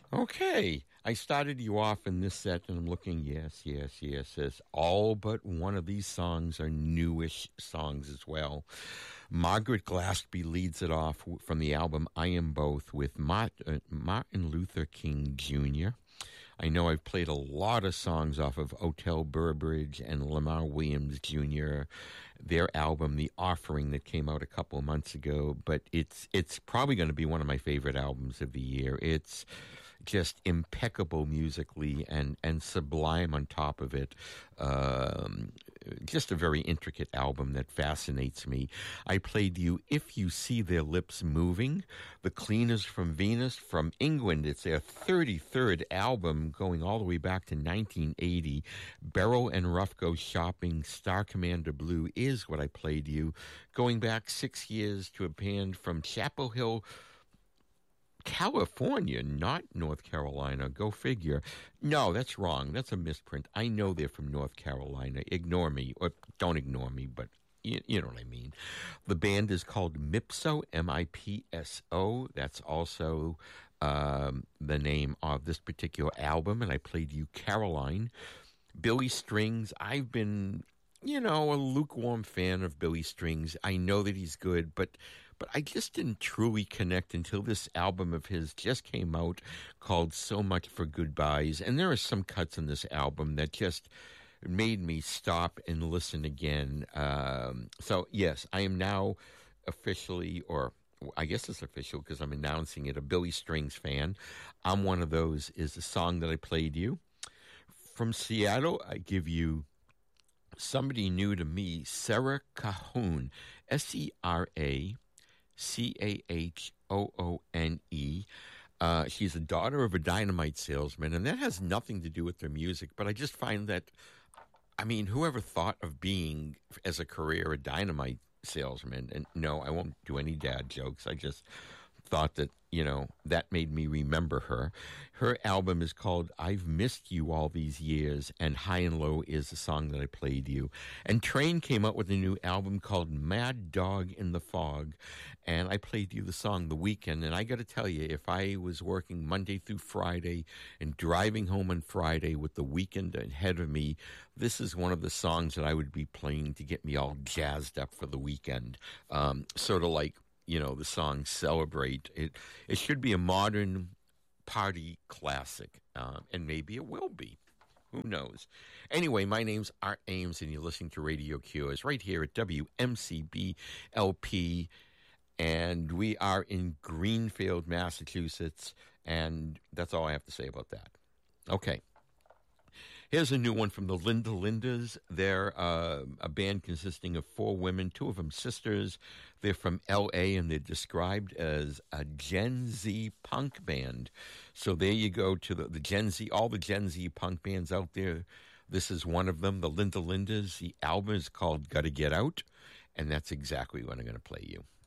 Okay, I started you off in this set, and I'm looking. Yes. All but one of these songs are newish songs as well. Margaret Glaspie leads it off from the album "I Am Both" with Martin Luther King Jr. I know I've played a lot of songs off of Otel Burbridge and Lamar Williams Jr., their album, The Offering, that came out a couple of months ago, but it's probably going to be one of my favorite albums of the year. It's just impeccable musically and sublime on top of it. Just a very intricate album that fascinates me. I played you If You See Their Lips Moving, The Cleaners from Venus from England. It's their 33rd album going all the way back to 1980. Beryl and Ruff Go Shopping, Star Commander Blue is what I played you. Going back 6 years to a band from Chapel Hill, California, not North Carolina. Go figure. No, that's wrong. That's a misprint. I know they're from North Carolina. Ignore me, or don't ignore me, but you know what I mean. The band is called Mipso, M-I-P-S-O. That's also the name of this particular album, and I played you Caroline. Billy Strings, I've been, a lukewarm fan of Billy Strings. I know that he's good, but I just didn't truly connect until this album of his just came out called So Much for Goodbyes. And there are some cuts in this album that just made me stop and listen again. So, yes, I am now officially, or I guess it's official because I'm announcing it, a Billy Strings fan. I'm One of Those is the song that I played you. From Seattle, I give you somebody new to me, Sarah Cahoon, Sera Cahoone. She's a daughter of a dynamite salesman, and that has nothing to do with their music, but I just find that, whoever thought of being, as a career, a dynamite salesman, and no, I won't do any dad jokes, I just thought that, that made me remember her. Her album is called I've Missed You All These Years, and High and Low is the song that I played you. And Train came out with a new album called Mad Dog in the Fog, and I played you the song The Weekend. And I got to tell you, if I was working Monday through Friday and driving home on Friday with the weekend ahead of me, this is one of the songs that I would be playing to get me all jazzed up for the weekend. Sort of like, the song Celebrate. It should be a modern party classic, and maybe it will be. Who knows? Anyway, my name's Art Ames, and you're listening to Radio Cures right here at WMCB LP, and we are in Greenfield, Massachusetts, and that's all I have to say about that. Okay. Here's a new one from the Linda Lindas. They're a band consisting of 4 women, 2 of them sisters. They're from L.A., and they're described as a Gen Z punk band. So there you go to the Gen Z, all the Gen Z punk bands out there. This is one of them, the Linda Lindas. The album is called Gotta Get Out, and that's exactly what I'm going to play you.